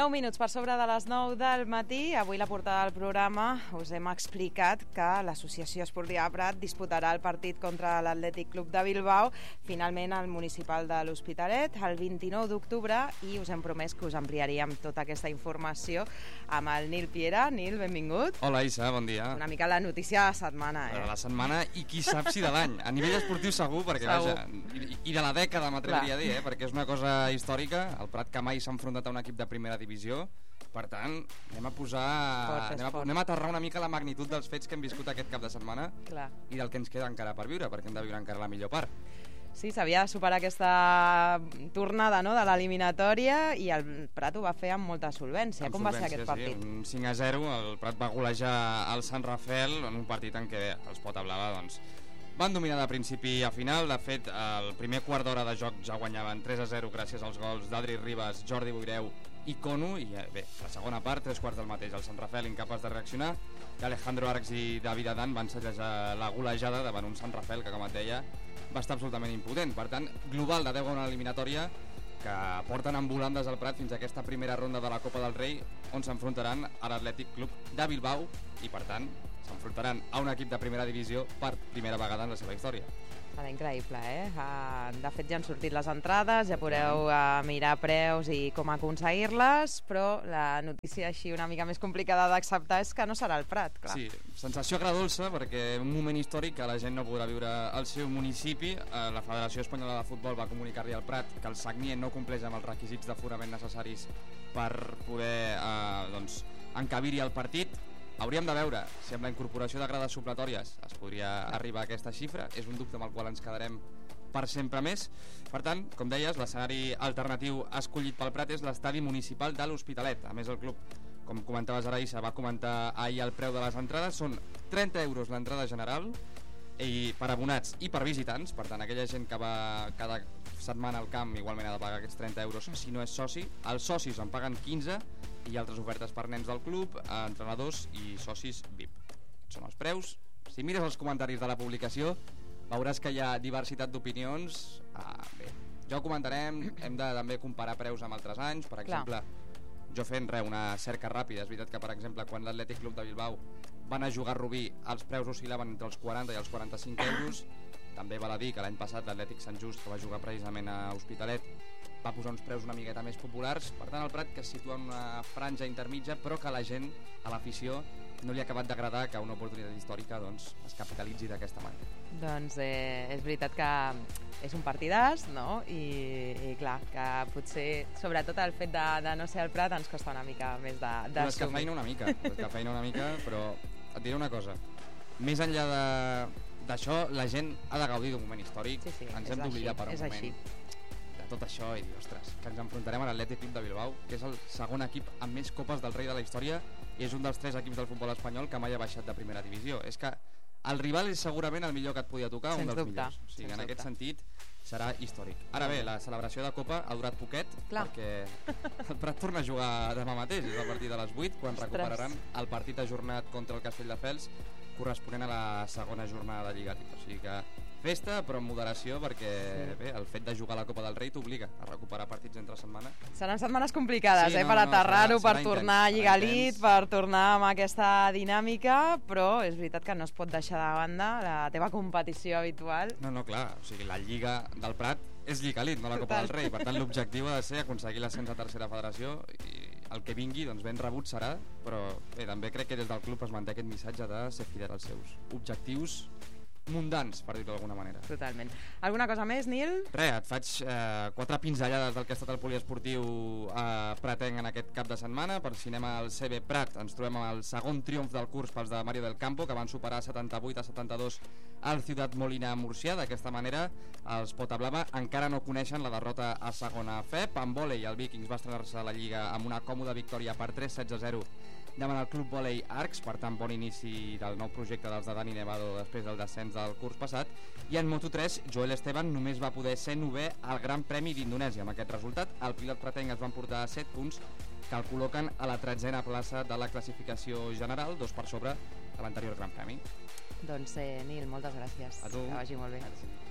9 minuts per sobre de les 9 del matí. Avui la portada del programa us hem explicat que l'Associació Esportiva Prat disputarà el partit contra l'Atlètic Club de Bilbao, finalment al municipal de l'Hospitalet, el 29 d'octubre, i us hem promès que us ampliaríem tota aquesta informació amb el Nil Piera. Nil, benvingut. Hola, Isa, bon dia. Una mica la notícia de la setmana, De la setmana i qui sap si de l'any. A nivell esportiu segur, perquè segur. Vaja, i de la dècada m'atreviria a dir, perquè és una cosa històrica. El Prat que mai s'ha enfrontat a un equip de primera divisió. Per tant, anem a aterrar una mica la magnitud dels fets que hem viscut aquest cap de setmana. Clar. I del que ens queda encara per viure, perquè hem de viure encara la millor part. Sí, s'havia de superar aquesta tornada, no?, de l'eliminatòria, i el Prat ho va fer amb molta solvència. Com va ser aquest partit? Sí, un 5-0, el Prat va golejar el Sant Rafel en un partit en què els Pota Blava van dominar de principi a final. De fet, el primer quart d'hora de joc ja guanyaven 3-0 gràcies als gols d'Adri Ribas, Jordi Boireu i Conu, i bé, la segona part, 3 quarts del mateix, el Sant Rafel incapaç de reaccionar, i Alejandro Arcs i David Adan van sellejar la golejada davant un Sant Rafel que, com et deia, va estar absolutament impotent. Per tant, global de 10 a una eliminatòria que porten ambulant des del Prat fins a aquesta primera ronda de la Copa del Rei, on s'enfrontaran a l'Atlètic Club de Bilbao i, per tant, s'enfrontaran a un equip de primera divisió per primera vegada en la seva història. Serà increïble, De fet, ja han sortit les entrades, ja podreu mirar preus i com aconseguir-les, però la notícia així una mica més complicada d'acceptar és que no serà el Prat, clar. Sí, sensació agradolça, perquè un moment històric que la gent no podrà viure al seu municipi. La Federació Espanyola de Futbol va comunicar-li al Prat que el Sagnier no compleix amb els requisits d'aforament necessaris per poder encabir-hi el partit. Hauríem de veure si amb la incorporació de grades supletòries es podria arribar a aquesta xifra. És un dubte amb el qual ens quedarem per sempre més. Per tant, com deies, l'escenari alternatiu escollit pel Prat és l'estadi municipal de l'Hospitalet. A més, el club, com comentaves ara, Issa, va comentar ahir el preu de les entrades. Són 30 euros l'entrada general, i per abonats i per visitants. Per tant, aquella gent que va cada setmana al camp igualment ha de pagar aquests 30 euros si no és soci. Els socis en paguen 15, i altres ofertes per nens del club, entrenadors i socis VIP. Són els preus. Si mires els comentaris de la publicació veuràs que hi ha diversitat d'opinions. Bé, ja ho comentarem. Hem de també comparar preus amb altres anys. Per exemple, jo fent una cerca ràpida, és veritat que, per exemple, quan l'Atlètic Club de Bilbao van a jugar a Rubí, els preus oscil·laven entre els 40 i els 45 euros. També val a dir que l'any passat l'Atlètic Sant Just, que va jugar precisament a Hospitalet, va posar uns preus una miqueta més populars. Per tant, el Prat, que es situa en una franja intermitja, però que a la gent, a l'afició, no li ha acabat d'agradar que una oportunitat històrica es capitalitzi d'aquesta manera. Doncs és veritat que és un partidàs, no? I clar, que potser, sobretot el fet de no ser el Prat, ens costa una mica més d'assumir. Descafeïna una mica, però et diré una cosa. Més enllà d'això, la gent ha de gaudir d'un moment històric. Sí, ens hem d'oblidar per un moment així. de tot això i dir, ostres, que ens enfrontarem a l'Atlètic Club de Bilbao, que és el segon equip amb més copes del Rei de la història i és un dels 3 equips del futbol espanyol que mai ha baixat de primera divisió. És que el rival és segurament el millor que et podia tocar, un dels millors. O sigui, en aquest sentit serà històric. Ara bé, la celebració de Copa ha durat poquet, perquè el Prat torna a jugar demà mateix, és a partir de les 8, quan recuperaran el partit ajornat contra el Castelldefels, corresponent a la segona jornada de Lliga. O sigui que festa, però amb moderació, perquè bé, el fet de jugar a la Copa del Rei t'obliga a recuperar partits entre setmana. Seran setmanes complicades, per aterrar-ho, per tornar a Lliga Elite, per tornar amb aquesta dinàmica, però és veritat que no es pot deixar de banda la teva competició habitual. No, clar, o sigui, la Lliga del Prat és Lliga Elite, no la Copa del Rei. Per tant, l'objectiu ha de ser aconseguir l'ascens a tercera federació, i el que vingui, ben rebut serà, però bé, també crec que des del club es manté aquest missatge de ser fidel als seus objectius mundans, per dir-ho d'alguna manera. Totalment. Alguna cosa més, Nil? Res, et faig 4 pinzellades del que ha estat el poliesportiu pratenc en aquest cap de setmana. Per si anem al CB Prat, ens trobem amb el segon triomf del curs pels de Mario del Campo, que van superar 78-72 al Ciutat Molina Murcià. D'aquesta manera, els Pota Blava encara no coneixen la derrota a segona FEP. En vòlei, el Vikings va estrenar-se a la Lliga amb una còmoda victòria per 3-16-0 davant el Club Vòlei Arcs. Per tant, bon inici del nou projecte dels de Dani Nevado després del descens del curs passat. I en Moto3, Joel Esteban només va poder ser 9è al Gran Premi d'Indonèsia. Amb aquest resultat, el pilot pratenc es van portar 7 punts, que el col·loquen a la 13a plaça de la classificació general, 2 per sobre de l'anterior Gran Premi. Doncs, Nil, moltes gràcies. A tu. Que vagi molt bé. Merci.